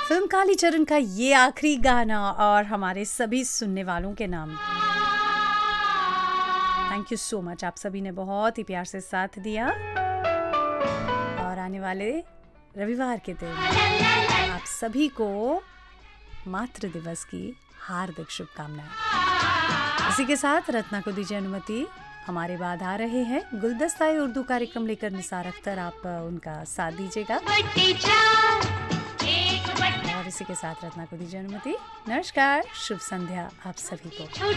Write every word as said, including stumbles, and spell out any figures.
Film Kalicharan का ये आखिरी गाना और हमारे सभी सुनने वालों के नाम थैंक यू सो मच। आप सभी ने बहुत ही प्यार से साथ दिया और आने वाले रविवार के दिन आप सभी को मातृ दिवस की हार्दिक शुभकामनाएं। इसी के साथ रत्ना को दीजिए अनुमति। हमारे बाद आ रहे हैं गुलदस्ता उर्दू कार्यक्रम लेकर निसार अख्तर, आप उनका साथ दीजिएगा। और इसी के साथ रत्ना को दीजिए अनुमति। नमस्कार, शुभ संध्या आप सभी को।